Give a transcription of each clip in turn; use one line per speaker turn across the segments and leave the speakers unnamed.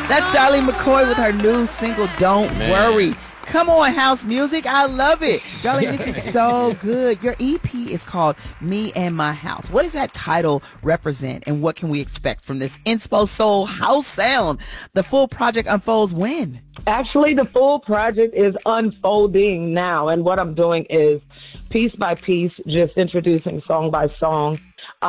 That's Darlene McCoy with her new single, Don't Worry. Come on, house music. I love it. Darlene, this is so good. Your EP is called Me and My House. What does that title represent, and what can we expect from this inspo soul house sound? The full project unfolds when?
Actually, the full project is unfolding now, and what I'm doing is piece by piece, just introducing song by song.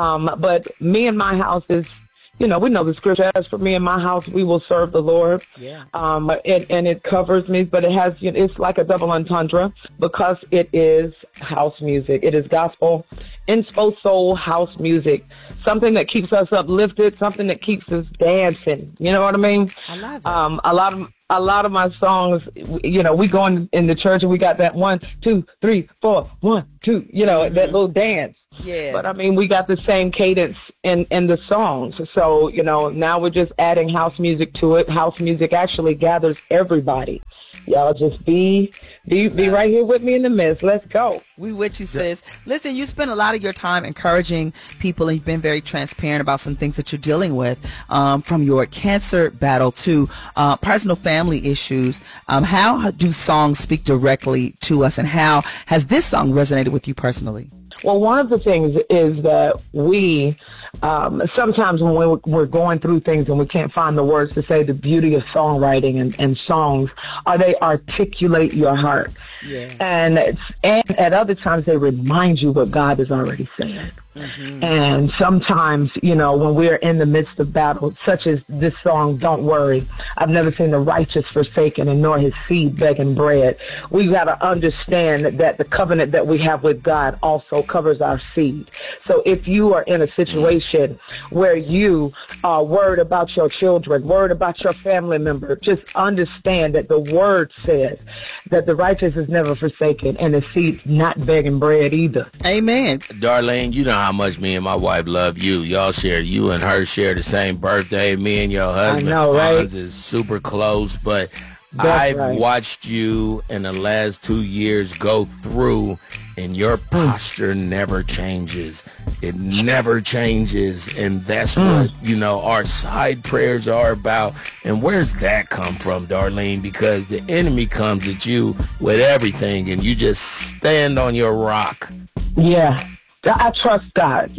But Me and My House is, we know the scripture, as for me and my house, we will serve the Lord.
Yeah.
And it covers me, but it has, it's like a double entendre because it is house music. It is gospel, inspo soul house music. Something that keeps us uplifted, something that keeps us dancing. You know what I mean?
I love it.
A lot of my songs, we go in the church and we got that 1, 2, 3, 4, 1, 2, that little dance.
Yeah.
But we got the same cadence in the songs. So, now we're just adding house music to it. House music actually gathers everybody. Y'all just be right here with me in the midst. Let's go.
We with you, sis. Listen, you spend a lot of your time encouraging people, and you've been very transparent about some things that you're dealing with, from your cancer battle to personal family issues. How do songs speak directly to us, and how has this song resonated with you personally?
Well, one of the things is that we, sometimes when we're going through things and we can't find the words to say, the beauty of songwriting and songs are they articulate your heart.
Yeah.
And at other times they remind you what God has already said. Mm-hmm. And sometimes, when we're in the midst of battle, such as this song, Don't Worry, I've never seen the righteous forsaken and nor his seed begging bread. We've got to understand that the covenant that we have with God also covers our seed. So if you are in a situation where you are worried about your children, worried about your family member, just understand that the word says that the righteous is never forsaken and the seed's not begging bread either.
Amen.
Darlene, you know how much me and my wife love you. You and her share the same birthday. Me and your husband,
I know, right?
Hans, is super close, but
That's
I've
right.
watched you in the last 2 years go through, and your posture never changes. It never changes, and that's what, our side prayers are about. And where's that come from, Darlene? Because the enemy comes at you with everything, and you just stand on your rock.
Yeah. I trust God.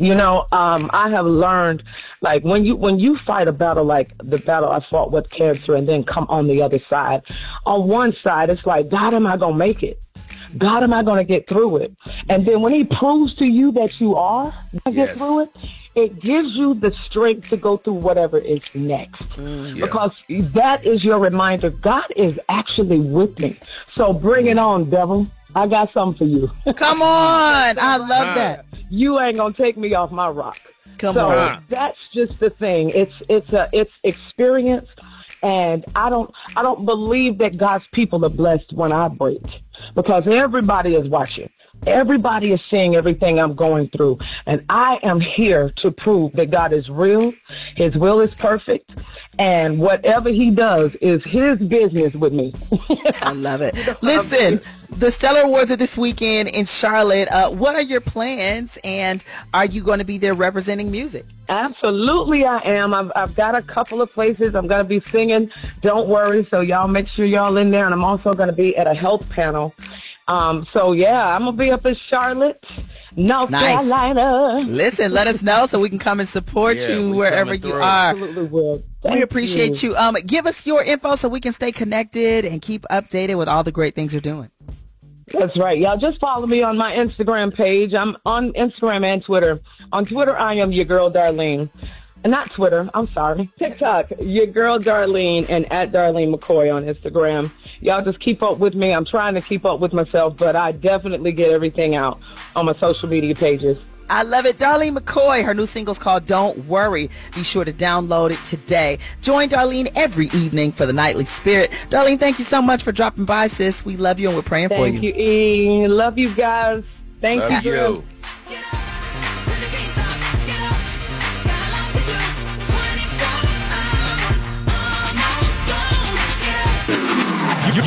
I have learned, like, when you fight a battle like the battle I fought with cancer and then come on the other side, on one side, it's like, God, am I going to make it? God, am I going to get through it? And then when he proves to you that you are going to get through it, it gives you the strength to go through whatever is next. Because that is your reminder. God is actually with me. So bring it on, devil. I got something for you.
Come on. I love that.
You ain't going to take me off my rock.
Come on.
That's just the thing. It's experience. And I don't believe that God's people are blessed when I break, because everybody is watching. Everybody is seeing everything I'm going through. And I am here to prove that God is real. His will is perfect. And whatever he does is his business with me.
I love it. Listen, the Stellar Awards are this weekend in Charlotte. What are your plans, and are you going to be there representing music?
Absolutely, I am. I've got a couple of places. I'm going to be singing Don't Worry, so y'all make sure y'all in there. And I'm also going to be at a health panel. I'm going to be up in Charlotte, North Carolina.
Listen, let us know so we can come and support you wherever you are.
Absolutely will.
We appreciate you. Give us your info so we can stay connected and keep updated with all the great things you're doing.
That's right. Y'all just follow me on my Instagram page. I'm on Instagram and Twitter. On Twitter, I am your girl, Darlene. Not Twitter, I'm sorry. TikTok, your girl Darlene, and at Darlene McCoy on Instagram. Y'all just keep up with me. I'm trying to keep up with myself, but I definitely get everything out on my social media pages.
I love it. Darlene McCoy, her new single's called Don't Worry. Be sure to download it today. Join Darlene every evening for the Nightly Spirit. Darlene, thank you so much for dropping by, sis. We love you and we're praying for you.
Thank you, E. Love you guys. Thank
Love
you, Drew.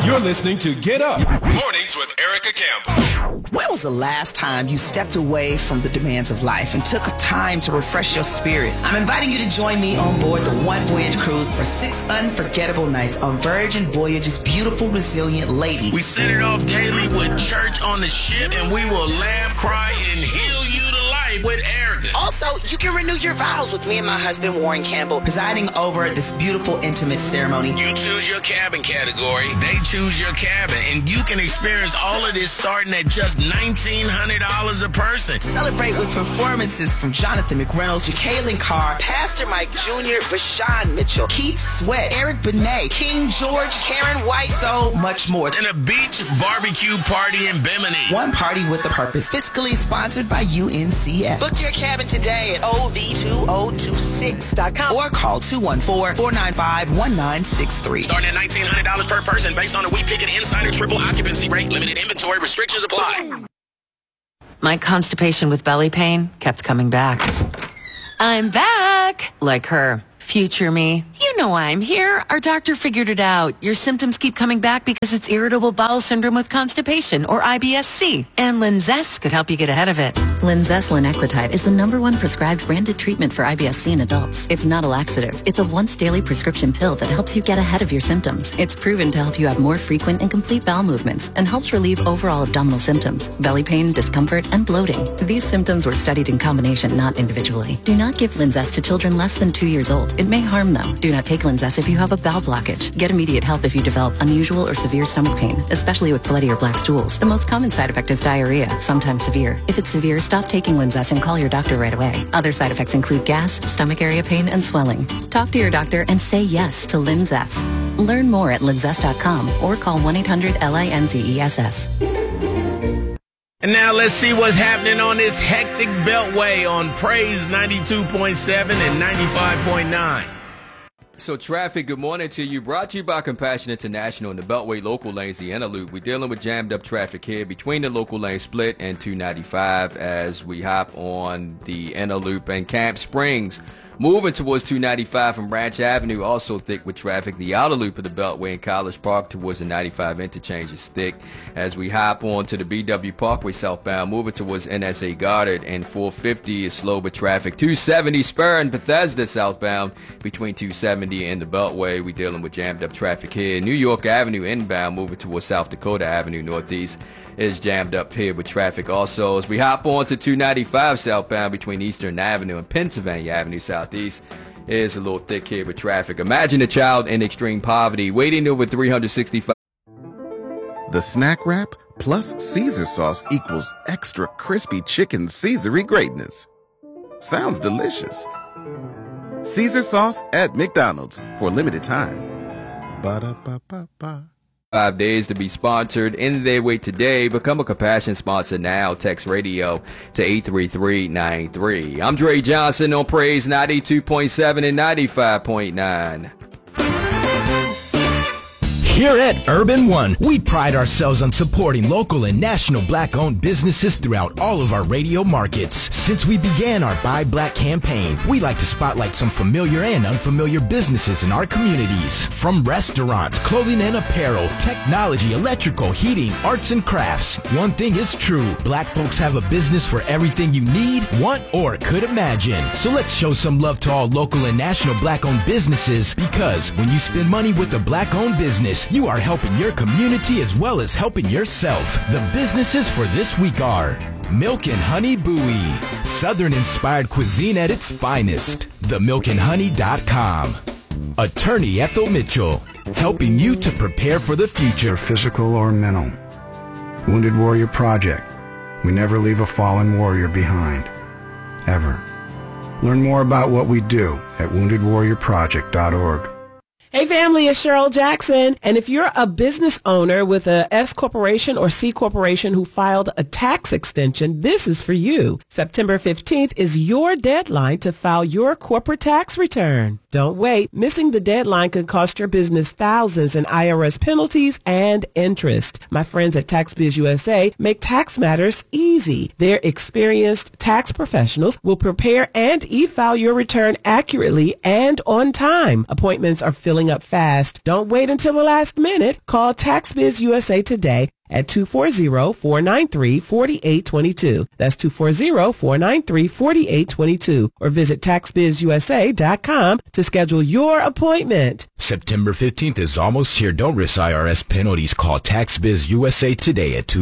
You're listening to Get Up Mornings with Erica Campbell.
When was the last time you stepped away from the demands of life and took time to refresh your spirit? I'm inviting you to join me on board the One Voyage cruise for 6 unforgettable nights on Virgin Voyage's beautiful, resilient Lady.
We set it off daily with church on the ship, and we will laugh, cry, and heal you to life with Erica.
Also, you can renew your vows with me and my husband, Warren Campbell, presiding over this beautiful, intimate ceremony.
You choose your cabin category, they choose your cabin, and you can experience all of this starting at just $1,900 a person.
Celebrate with performances from Jonathan McReynolds, Jacqueline Carr, Pastor Mike Jr., Vashawn Mitchell, Keith Sweat, Eric Benet, King George, Karen White, so much more.
And a beach barbecue party in Bimini.
One party with a purpose. Fiscally sponsored by UNCF. Book your cabin today at OV2026.com or call 214-495-1963.
Starting at $1,900 per person based on a We Pick It Insider triple occupancy rate. Limited inventory restrictions apply.
My constipation with belly pain kept coming back. I'm back! Like her. Future me. You know I'm here. Our doctor figured it out. Your symptoms keep coming back because it's irritable bowel syndrome with constipation, or IBS-C. And Linzess could help you get ahead of it.
Linzess linaclotide is the #1 prescribed branded treatment for IBS-C in adults. It's not a laxative. It's a once-daily prescription pill that helps you get ahead of your symptoms. It's proven to help you have more frequent and complete bowel movements and helps relieve overall abdominal symptoms, belly pain, discomfort, and bloating. These symptoms were studied in combination, not individually. Do not give Linzess to children less than 2 years old. It may harm them. Do not take Linzess if you have a bowel blockage. Get immediate help if you develop unusual or severe stomach pain, especially with bloody or black stools. The most common side effect is diarrhea, sometimes severe. If it's severe, stop taking Linzess and call your doctor right away. Other side effects include gas, stomach area pain, and swelling. Talk to your doctor and say yes to Linzess. Learn more at linzess.com or call 1-800-LINZESS.
And now let's see what's happening on this hectic beltway on Praise 92.7 and 95.9.
So traffic, good morning to you. Brought to you by Compassion International and the Beltway local lanes, the inner loop. We're dealing with jammed up traffic here between the local lane split and 295 as we hop on the inner loop and Camp Springs. Moving towards 295 from Ranch Avenue, also thick with traffic. The outer loop of the Beltway in College Park towards the 95 interchange is thick. As we hop on to the BW Parkway southbound, moving towards NSA Goddard, and 450 is slow with traffic. 270 Spur and Bethesda southbound between 270 and the Beltway. We're dealing with jammed up traffic here. New York Avenue inbound, moving towards South Dakota Avenue northeast is jammed up here with traffic also. As we hop on to 295 southbound between Eastern Avenue and Pennsylvania Avenue southeast is a little thick here with traffic. Imagine a child in extreme poverty waiting over 365.
The Snack Wrap plus Caesar sauce equals extra crispy chicken Caesary greatness. Sounds delicious. Caesar sauce at McDonald's for a limited time. Ba-da-ba-ba-ba.
5 days to be sponsored. In their way today. Become a Compassion sponsor now. Text radio to 83393. I'm Dre Johnson on Praise 92.7 and 95.9.
Here at Urban One, we pride ourselves on supporting local and national black-owned businesses throughout all of our radio markets. Since we began our Buy Black campaign, we like to spotlight some familiar and unfamiliar businesses in our communities. From restaurants, clothing and apparel, technology, electrical, heating, arts and crafts. One thing is true, black folks have a business for everything you need, want, or could imagine. So let's show some love to all local and national black-owned businesses, because when you spend money with a black-owned business, you are helping your community as well as helping yourself. The businesses for this week are Milk and Honey Bowie, Southern-inspired cuisine at its finest. TheMilkandHoney.com. Attorney Ethel Mitchell, helping you to prepare for the future.
Physical or mental. Wounded Warrior Project. We never leave a fallen warrior behind. Ever. Learn more about what we do at woundedwarriorproject.org.
Hey family, it's Cheryl Jackson. And if you're a business owner with a S corporation or C corporation who filed a tax extension, this is for you. September 15th is your deadline to file your corporate tax return. Don't wait. Missing the deadline could cost your business thousands in IRS penalties and interest. My friends at TaxBiz USA make tax matters easy. Their experienced tax professionals will prepare and e-file your return accurately and on time. Appointments are filling filling up fast. Don't wait until the last minute. Call TaxBiz USA today at 240-493-4822. That's 240-493-4822. Or visit taxbizusa.com to schedule your appointment.
September 15th is almost here. Don't risk IRS penalties. Call TaxBiz USA today at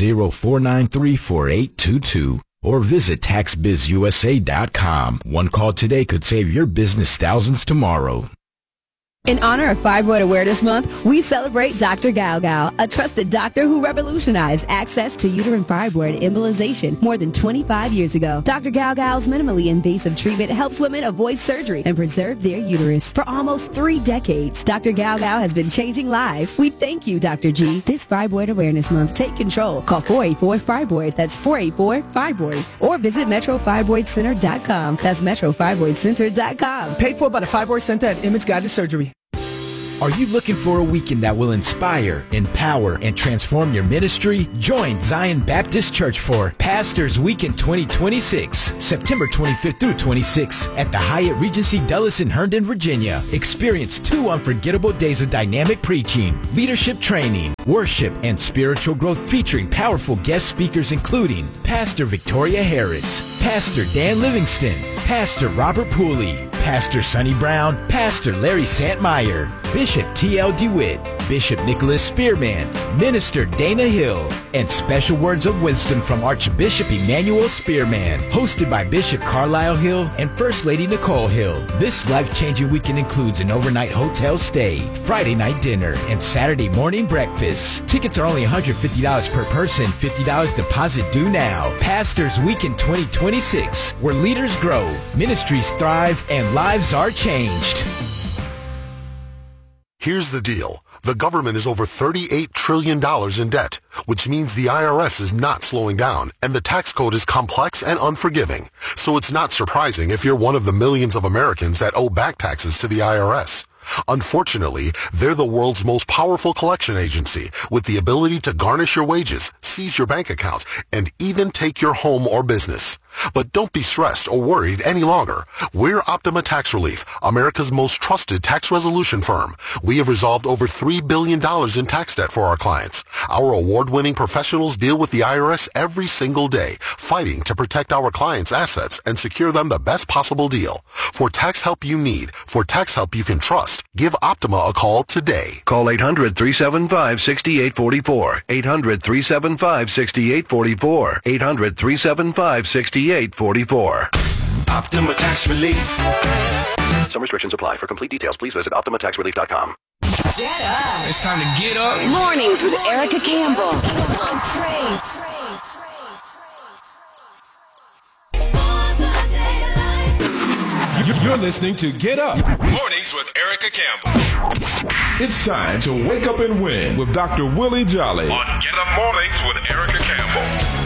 240-493-4822. Or visit taxbizusa.com. One call today could save your business thousands tomorrow.
In honor of Fibroid Awareness Month, we celebrate Dr. Galgal, a trusted doctor who revolutionized access to uterine fibroid embolization more than 25 years ago. Dr. Galgal's minimally invasive treatment helps women avoid surgery and preserve their uterus. For almost 3 decades, Dr. Galgal has been changing lives. We thank you, Dr. G. This Fibroid Awareness Month, take control. Call 484-FIBROID. That's 484-FIBROID. Or visit MetroFibroidCenter.com. That's MetroFibroidCenter.com.
Paid for by the Fibroid Center at Image Guided Surgery.
Are you looking for a weekend that will inspire, empower, and transform your ministry? Join Zion Baptist Church for Pastors Weekend 2026, September 25th through 26th at the Hyatt Regency Dulles in Herndon, Virginia. Experience 2 unforgettable days of dynamic preaching, leadership training, worship, and spiritual growth featuring powerful guest speakers including Pastor Victoria Harris, Pastor Dan Livingston, Pastor Robert Pooley, Pastor Sonny Brown, Pastor Larry Santmeyer, Bishop T.L. DeWitt, Bishop Nicholas Spearman, Minister Dana Hill, and special words of wisdom from Archbishop Emmanuel Spearman, hosted by Bishop Carlisle Hill and First Lady Nicole Hill. This life-changing weekend includes an overnight hotel stay, Friday night dinner, and Saturday morning breakfast. Tickets are only $150 per person, $50 deposit due now. Pastors Weekend 2026, where leaders grow, ministries thrive, and lives are changed.
Here's the deal. The government is over $38 trillion in debt, which means the IRS is not slowing down, and the tax code is complex and unforgiving. So it's not surprising if you're one of the millions of Americans that owe back taxes to the IRS. Unfortunately, they're the world's most powerful collection agency with the ability to garnish your wages, seize your bank account, and even take your home or business. But don't be stressed or worried any longer. We're Optima Tax Relief, America's most trusted tax resolution firm. We have resolved over $3 billion in tax debt for our clients. Our award-winning professionals deal with the IRS every single day, fighting to protect our clients' assets and secure them the best possible deal. For tax help you need, for tax help you can trust, give Optima a call today.
Call 800-375-6844. 800-375-6844. 800-375-6844.
Optima Tax Relief.
Some restrictions apply. For complete details, please visit OptimaTaxRelief.com.
Get up.
It's time to get up.
Mornings with Erica Campbell. On Praise.
You're listening to Get Up. Mornings with Erica Campbell.
It's time to wake up and win with Dr. Willie Jolly.
On Get Up Mornings with Erica Campbell.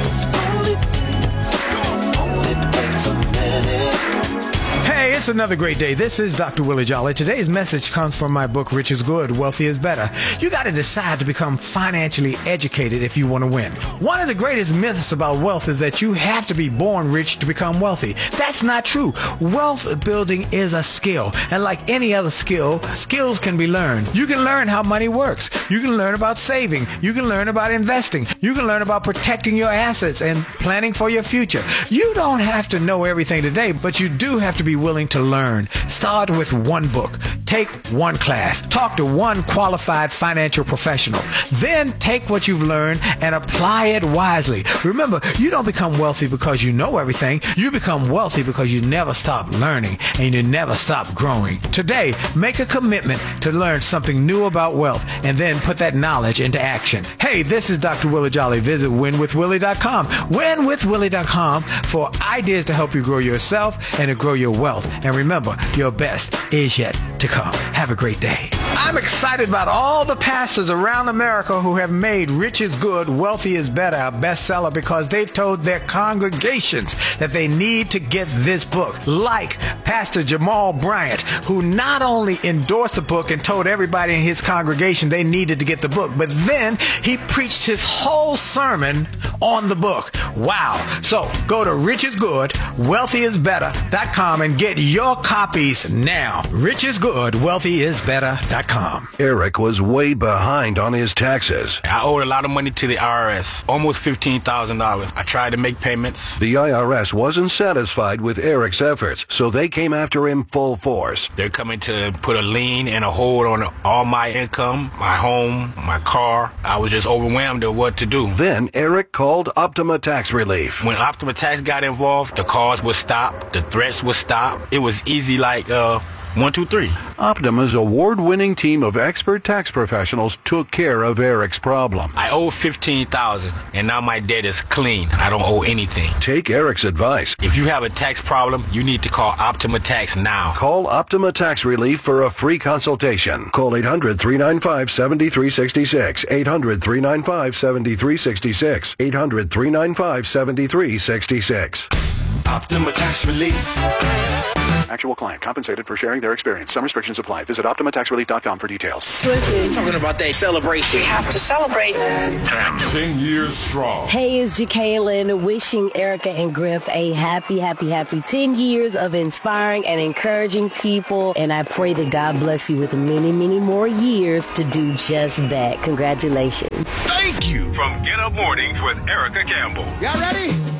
Hey, it's another great day. This is Dr. Willie Jolly. Today's message comes from my book, Rich is Good, Wealthy is Better. You got to decide to become financially educated if you want to win. One of the greatest myths about wealth is that you have to be born rich to become wealthy. That's not true. Wealth building is a skill. And like any other skill, skills can be learned. You can learn how money works. You can learn about saving. You can learn about investing. You can learn about protecting your assets and planning for your future. You don't have to know everything today, but you do have to be willing to learn. Start with one book. Take one class. Talk to one qualified financial professional. Then take what you've learned and apply it wisely. Remember, you don't become wealthy because you know everything. You become wealthy because you never stop learning and you never stop growing. Today, make a commitment to learn something new about wealth and then put that knowledge into action. Hey, this is Dr. Willie Jolly. Visit winwithwillie.com. Winwithwillie.com for ideas to help you grow yourself and to grow your wealth. And remember, your best is yet to come. Have a great day. I'm excited about all the pastors around America who have made Rich is Good, Wealthy is Better a bestseller because they've told their congregations that they need to get this book. Like Pastor Jamal Bryant, who not only endorsed the book and told everybody in his congregation they needed to get the book, but then he preached his whole sermon on the book. Wow. So go to richisgood.wealthyisbetter.com and get your copies now. richisgood.wealthyisbetter.com.
Eric was way behind on his taxes.
I owed a lot of money to the IRS, almost $15,000. I tried to make payments.
The IRS wasn't satisfied with Eric's efforts, so they came after him full force.
They're coming to put a lien and a hold on all my income, my home, my car. I was just overwhelmed at what to do.
Then Eric called Optima Tax Relief.
When Optima Tax got involved, the calls would stop, the threats would stop. It was easy like 1, 2, 3.
Optima's award-winning team of expert tax professionals took care of Eric's problem.
I owe $15,000, and now my debt is clean. I don't owe anything.
Take Eric's advice.
If you have a tax problem, you need to call Optima Tax now.
Call Optima Tax Relief for a free consultation. Call 800-395-7366. 800-395-7366. 800-395-7366.
Optima Tax Relief.
Actual client compensated for sharing their experience. Some restrictions apply. Visit OptimaTaxRelief.com for details.
Talking about that celebration. We have to celebrate.
10 years strong.
Hey, it's Jacqueline wishing Erica and Griff a happy 10 years of inspiring and encouraging people. And I pray that God bless you with many, many more years to do just that. Congratulations.
Thank you. From Get Up Mornings with Erica Campbell.
Y'all ready?